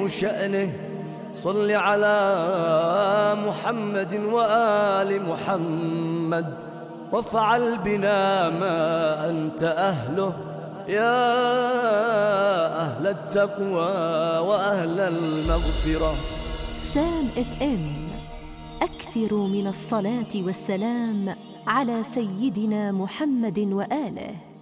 عظيم شأنه. صل على محمد وآل محمد، وافعل بنا ما أنت أهله يا أهل التقوى وأهل المغفرة. سام اف ام، أكثروا من الصلاة والسلام على سيدنا محمد وآله.